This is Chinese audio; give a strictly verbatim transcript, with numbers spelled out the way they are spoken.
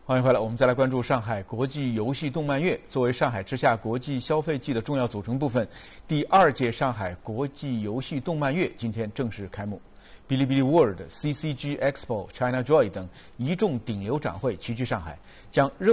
欢迎回来，我们再来关注上海国际游戏动漫月。作为上海之夏国际消费季的重要组成部分，第二届上海国际游戏动漫月今天正式开幕。哔哩哔哩 World、C C G Expo、China Joy 等一众顶流展会齐聚上海，将热